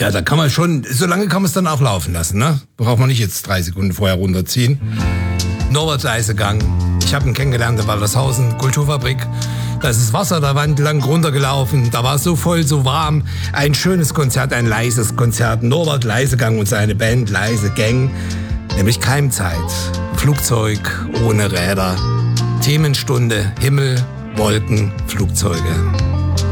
Ja, da kann man schon, so lange kann man es dann auch laufen lassen, ne? Braucht man nicht jetzt 3 Sekunden vorher runterziehen. Norbert Leisegang. Ich habe ihn kennengelernt in Waltershausen, Kulturfabrik. Da ist das Wasser der Wand lang runtergelaufen. Da war es so voll, so warm. Ein schönes Konzert, ein leises Konzert. Norbert Leisegang und seine Band Leise Gang. Nämlich Keimzeit. Flugzeug ohne Räder. Themenstunde, Himmel, Wolken, Flugzeuge.